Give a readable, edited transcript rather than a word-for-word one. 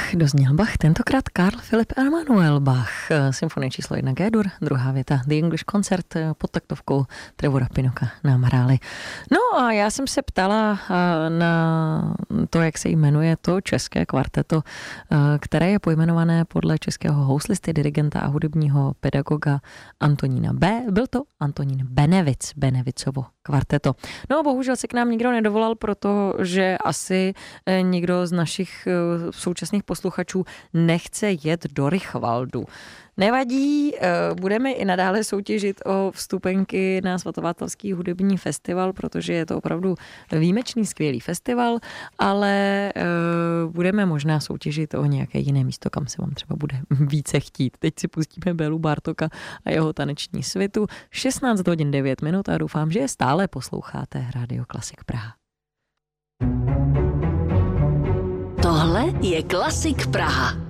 dozněl Bach, tentokrát Karl Philipp Emanuel Bach, symfonie číslo 1 G-dur, druhá věta The English Concert pod taktovkou Trevora Pinnocka nám hráli. No a já jsem se ptala na to, jak se jmenuje to české kvarteto, které je pojmenované podle českého houslisty, dirigenta a hudebního pedagoga Antonína B. Byl to Antonín Benevic, Benevicovo kvarteto. No a bohužel se k nám nikdo nedovolal, protože asi nikdo z našich současných posluchačů nechce jet do Rychvaldu. Nevadí, budeme i nadále soutěžit o vstupenky na Svatováclavský hudební festival, protože je to opravdu výjimečný, skvělý festival, ale budeme možná soutěžit o nějaké jiné místo, kam se vám třeba bude více chtít. Teď si pustíme Bélu Bartóka a jeho taneční svitu. 16 hodin 9 minut a doufám, že je stále posloucháte Radio Klasik Praha. Tohle je Klasik Praha.